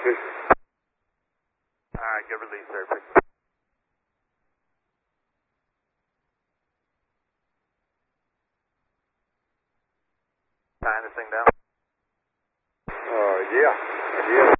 Alright, good release there. Tying this thing down? Yeah.